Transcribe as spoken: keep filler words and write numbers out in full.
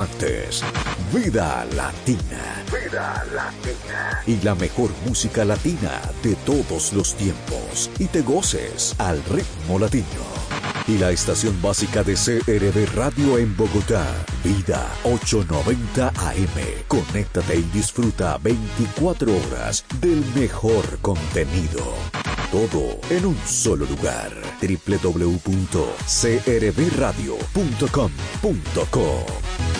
Antes, Vida Latina. Vida Latina. Y la mejor música latina de todos los tiempos. Y te goces al ritmo latino. Y la estación básica de C R V Radio en Bogotá. Vida ochocientos noventa A M. Conéctate y disfruta veinticuatro horas del mejor contenido. Todo en un solo lugar. doble u doble u doble u punto c r v radio punto com punto co